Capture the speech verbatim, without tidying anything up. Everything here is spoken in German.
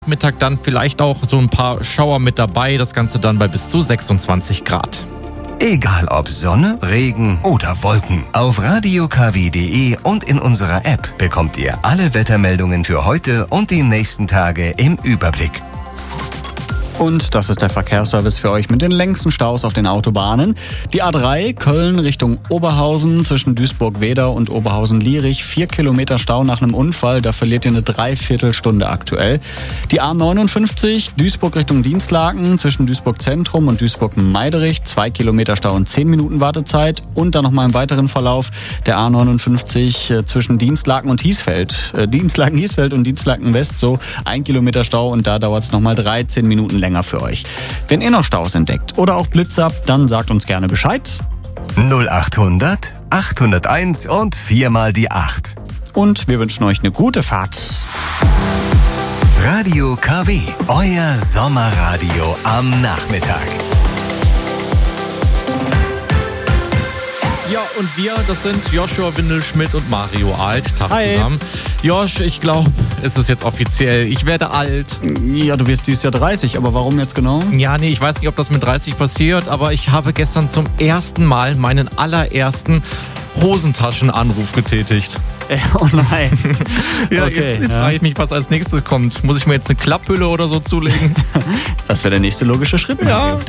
Mittag dann vielleicht auch so ein paar Schauer mit dabei, das Ganze dann bei bis zu sechsundzwanzig Grad. Egal ob Sonne, Regen oder Wolken. Auf radio k w punkt de und in unserer App bekommt ihr alle Wettermeldungen für heute und die nächsten Tage im Überblick. Und das ist der Verkehrsservice für euch mit den längsten Staus auf den Autobahnen. Die A drei Köln Richtung Oberhausen zwischen Duisburg-Wedau und Oberhausen-Lierich. Vier Kilometer Stau nach einem Unfall, da verliert ihr eine Dreiviertelstunde aktuell. Die A neunundfünfzig Duisburg Richtung Dienstlaken zwischen Duisburg-Zentrum und Duisburg-Meiderich. Zwei Kilometer Stau und zehn Minuten Wartezeit. Und dann nochmal im weiteren Verlauf der A neunundfünfzig zwischen Dienstlaken und Hiesfeld. Äh, Dienstlaken-Hiesfeld und Dienstlaken-West, so ein Kilometer Stau und da dauert es nochmal dreizehn Minuten länger für euch. Wenn ihr noch Staus entdeckt oder auch Blitze habt, dann sagt uns gerne Bescheid. null achthundert achthunderteins und viermal die acht. Und wir wünschen euch eine gute Fahrt. Radio K W, euer Sommerradio am Nachmittag. Ja, und wir, das sind Joshua Windelschmidt und Mario Alt. Tag Hi. zusammen. Josh, ich glaube, es ist jetzt offiziell. Ich werde alt. Ja, du wirst dieses Jahr dreißig, aber warum jetzt genau? Ja, nee, ich weiß nicht, ob das mit dreißig passiert, aber ich habe gestern zum ersten Mal meinen allerersten Hosentaschenanruf getätigt. Oh nein. Ja, Okay, jetzt, jetzt ja. frage ich mich, was als nächstes kommt. Muss ich mir jetzt eine Klapphülle oder so zulegen? Das wäre der nächste logische Schritt. Ja. Mario.